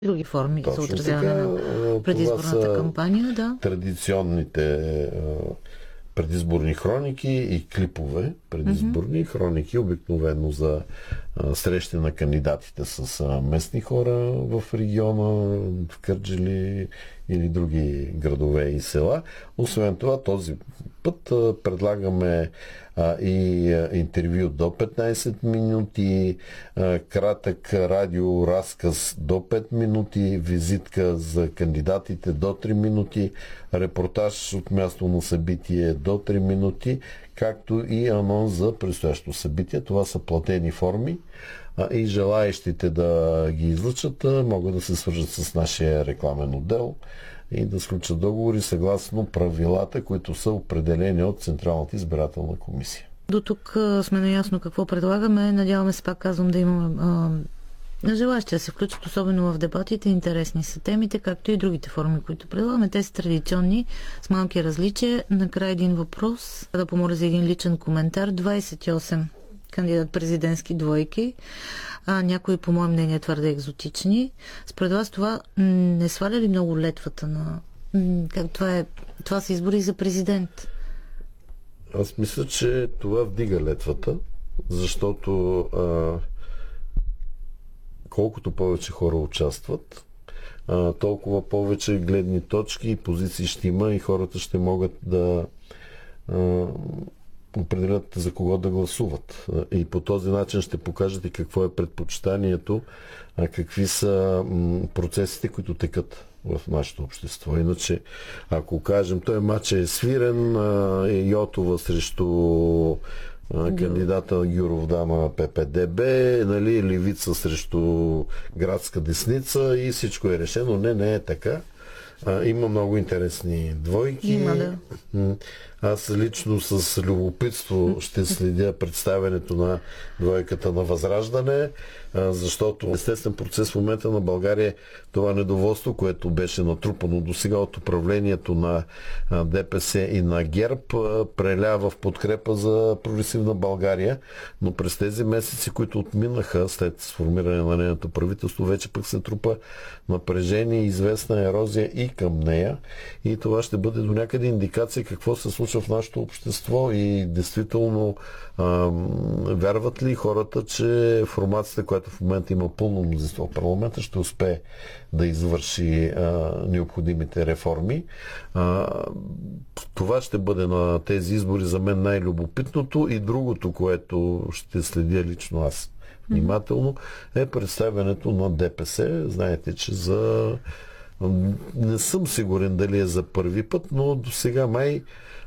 други форми за Точно отразяване така. на Това предизборната са кампания, да. традиционните предизборни хроники и клипове предизборни хроники, обикновено за срещи на кандидатите с местни хора в региона, в Кърджали или други градове и села. Освен това, този път предлагаме и интервю до 15 минути, кратък радиоразказ до 5 минути, визитка за кандидатите до 3 минути, репортаж от място на събитие до 3 минути, както и анонс за предстоящо събитие. Това са платени форми и желаещите да ги излъчат могат да се свържат с нашия рекламен отдел и да сключат договори съгласно правилата, които са определени от Централната избирателна комисия. До тук сме наясно какво предлагаме. Надяваме се, пак казвам, да имаме желащи да се включат, особено в дебатите. Интересни са темите, както и другите форми, които предлагаме. Те са традиционни, с малки различия. Накрая един въпрос. Да помоля за един личен коментар. 28 кандидат-президентски двойки. Някои, по мое мнение, твърде екзотични. Според вас това не сваля ли много летвата на... Това са избори за президент? Аз мисля, че това вдига летвата, защото колкото повече хора участват, толкова повече гледни точки и позиции ще има и хората ще могат да определят за кого да гласуват. И по този начин ще покажете какво е предпочитанието, какви са процесите, които текат в нашето общество. Иначе, ако кажем, той матч е свирен, Йотова срещу кандидата Гюров Дама ППДБ, нали, левица срещу градска десница и всичко е решено. Не е така. Има много интересни двойки. Има, да. Аз лично с любопитство ще следя представянето на двойката на Възраждане, защото естествен процес в момента на България това недоволство, което беше натрупано до сега от управлението на ДПС и на ГЕРБ, преля в подкрепа за прогресивна България, но през тези месеци, които отминаха след сформиране на нейното правителство, вече пък се трупа напрежение и известна ерозия и към нея, и това ще бъде до някъде индикация какво се случва в нашето общество и действително вярват ли хората, че формацията, която в момента има пълно мнозинство в парламента, ще успее да извърши необходимите реформи. Това ще бъде на тези избори за мен най-любопитното, и другото, което ще следя лично аз внимателно, е представянето на ДПС. Знаете, че не съм сигурен дали е за първи път, но до сега май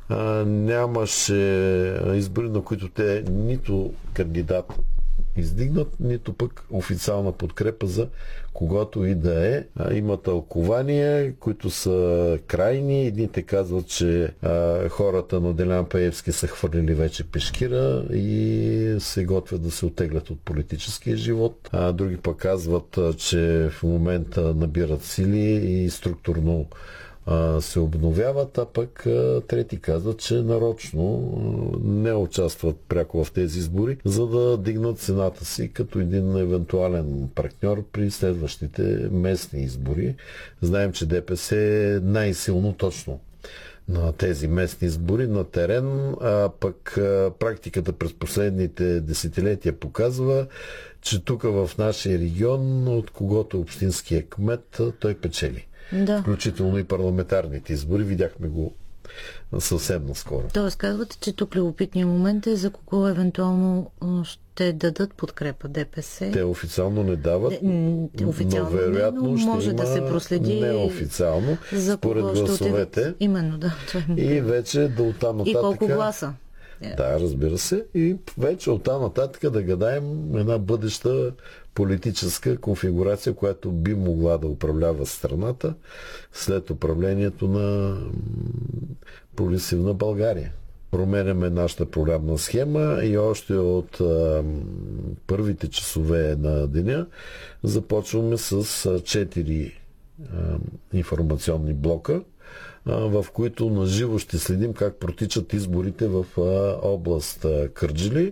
нямаше избори, на които те нито кандидат издигнат, нито пък официална подкрепа за когото и да е. Има тълкования, които са крайни. Едните казват, че хората на Делян Пеевски са хвърлили вече пешкира и се готвят да се оттеглят от политическия живот. Други пък казват, че в момента набират сили и структурно се обновяват, а пък трети казват, че нарочно не участват пряко в тези избори, за да дигнат цената си като един евентуален партньор при следващите местни избори. Знаем, че ДПС е най-силно точно на тези местни избори на терен, а пък практиката през последните десетилетия показва, че тук в нашия регион, от когото общинския кмет, той печели. Да. Включително и парламентарните избори. Видяхме го съвсем наскоро. Тоест казвате, че тук любопитният момент е за кого евентуално ще дадат подкрепа ДПС. Те официално не дават, официално но вероятно но ще може има да се проследи неофициално според гласовете. Именно, да. И вече да оттам нататък... И колко гласа? Да, разбира се. И вече оттам нататък да гадаем една бъдеща политическа конфигурация, която би могла да управлява страната след управлението на прогресивна България. Променяме нашата програмна схема и още от първите часове на деня започваме с 4 информационни блока, в които наживо ще следим как протичат изборите в област Кърджали.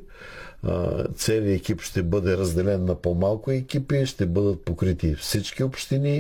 Целият екип ще бъде разделен на по-малко екипи, ще бъдат покрити всички общини.